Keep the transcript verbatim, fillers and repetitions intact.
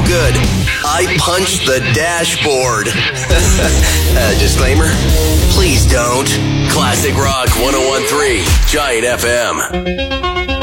good, I punch the dashboard. uh, disclaimer? Please don't. Classic Rock one oh one point three, Giant F M.